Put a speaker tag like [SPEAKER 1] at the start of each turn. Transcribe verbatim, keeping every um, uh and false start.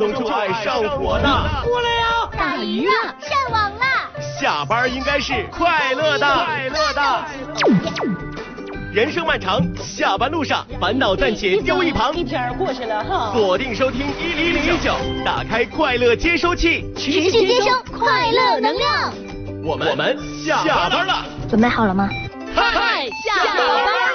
[SPEAKER 1] 动出爱上火呢。
[SPEAKER 2] 过来呀！
[SPEAKER 3] 打鱼了，上网了。
[SPEAKER 1] 下班应该是快乐的，快乐的。人生漫长，下班路上烦恼暂且丢一旁。
[SPEAKER 2] 一天过去了哈。
[SPEAKER 1] 锁定收听一零零一九，打开快乐接收器，
[SPEAKER 3] 持续接收快乐能量。
[SPEAKER 1] 我们我们下班了，
[SPEAKER 3] 准备好了吗？
[SPEAKER 1] 嗨，
[SPEAKER 2] 下班了。